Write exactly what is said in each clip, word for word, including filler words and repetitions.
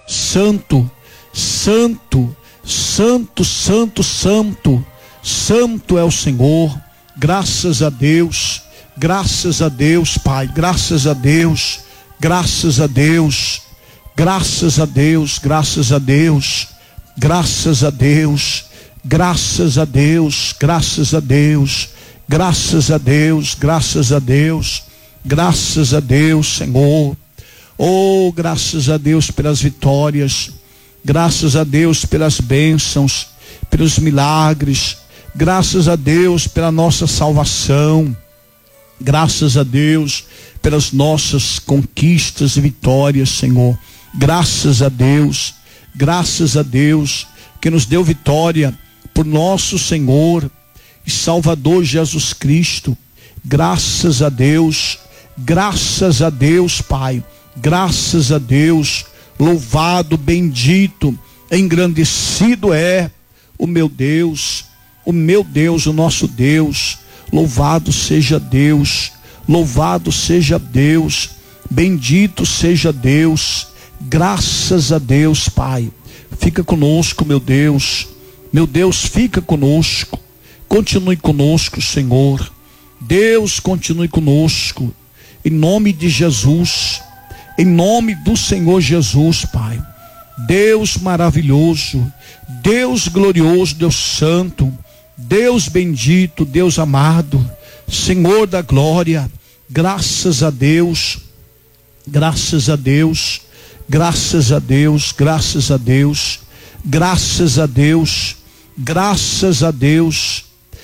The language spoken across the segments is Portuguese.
santo, santo, santo, santo, santo, santo é o Senhor. Graças a Deus, graças a Deus, Pai, graças a Deus, graças a Deus, graças a Deus, graças a Deus, graças a Deus, graças a Deus, graças a Deus, graças a Deus, graças a Deus, graças a Deus, Senhor. Oh, graças a Deus pelas vitórias, graças a Deus pelas bênçãos, pelos milagres, graças a Deus pela nossa salvação, graças a Deus pelas nossas conquistas e vitórias, Senhor. Graças a Deus, graças a Deus que nos deu vitória por nosso Senhor e Salvador Jesus Cristo. Graças a Deus, graças a Deus, Pai, graças a Deus. Louvado, bendito, engrandecido é o meu Deus, o meu Deus, o nosso Deus. Louvado seja Deus, louvado seja Deus, bendito seja Deus. Graças a Deus, Pai. Fica conosco, meu Deus, meu Deus, fica conosco, continue conosco, Senhor. Deus, continue conosco, em nome de Jesus, em nome do Senhor Jesus, Pai. Deus maravilhoso, Deus glorioso, Deus santo, Deus bendito, Deus amado, Senhor da glória. Graças a Deus, graças a Deus, graças a Deus, graças a Deus, graças a Deus, graças a Deus,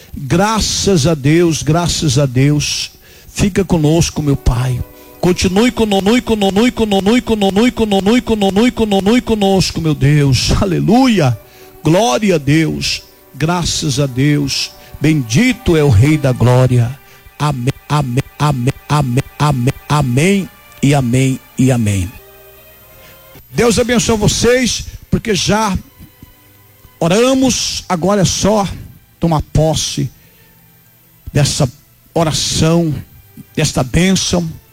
graças a Deus, graças a Deus. Fica conosco, meu Pai. Continue conosco, conosco, conosco, conosco, conosco, conosco, meu Deus. Aleluia. Glória a Deus. Graças a Deus. Bendito é o Rei da glória. Amém, amém, amém, amém, amém, amém e amém e amém. Deus abençoe vocês, porque já oramos, agora é só tomar posse dessa oração, desta bênção.